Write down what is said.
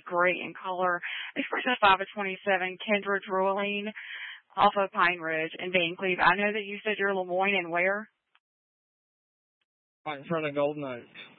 great in color. This person's 5'27", Kendra Drueling, off of Pine Ridge in Vancleave. I know that you said you're Lemoyne and where? Right in front of Golden Oaks.